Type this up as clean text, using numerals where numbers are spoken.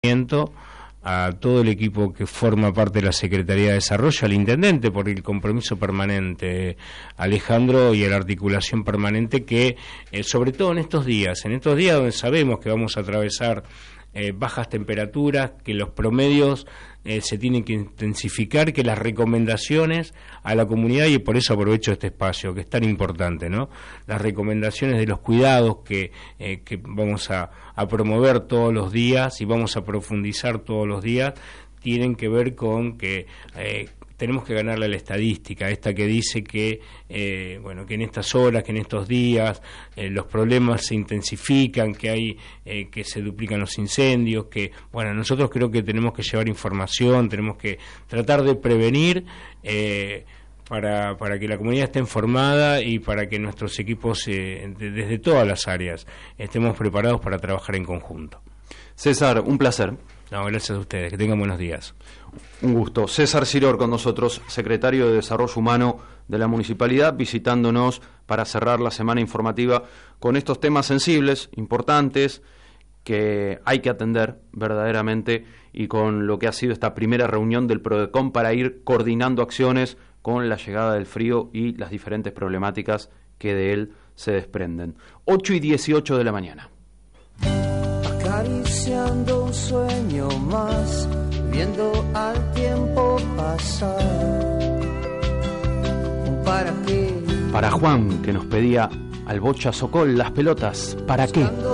a todo el equipo que forma parte de la Secretaría de Desarrollo, al intendente por el compromiso permanente, Alejandro, y a la articulación permanente que, sobre todo en estos días donde sabemos que vamos a atravesar bajas temperaturas, que los promedios se tienen que intensificar, que las recomendaciones a la comunidad, y por eso aprovecho este espacio que es tan importante, ¿no? Las recomendaciones de los cuidados que vamos a promover todos los días y vamos a profundizar todos los días, tienen que ver con que tenemos que ganarle a la estadística, esta que dice que que en estas horas, que en estos días los problemas se intensifican, que hay que se duplican los incendios, que nosotros creo que tenemos que llevar información, tenemos que tratar de prevenir para que la comunidad esté informada y para que nuestros equipos desde todas las áreas estemos preparados para trabajar en conjunto. César, un placer. No, gracias a ustedes, que tengan buenos días. Un gusto. César Siror con nosotros, secretario de Desarrollo Humano de la Municipalidad, visitándonos para cerrar la semana informativa con estos temas sensibles, importantes, que hay que atender verdaderamente, y con lo que ha sido esta primera reunión del PRODECON para ir coordinando acciones con la llegada del frío y las diferentes problemáticas que de él se desprenden. 8:18 de la mañana. Acariciando un sueño más, viendo al tiempo pasar. ¿Para qué? Para Juan, que nos pedía al Bocha Sokol las pelotas, ¿para qué?